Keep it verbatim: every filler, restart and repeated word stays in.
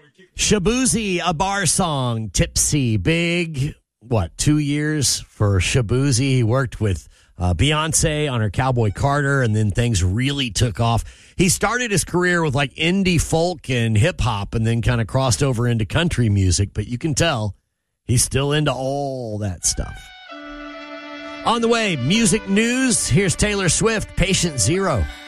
Shabuzi, a bar song, Tipsy, big, what, two years for Shabuzi. He worked with uh, Beyonce on her Cowboy Carter, and then things really took off. He started his career with like indie folk and hip hop and then kind of crossed over into country music, but you can tell he's still into all that stuff. On the way, music news. Here's Taylor Swift, Patient Zero.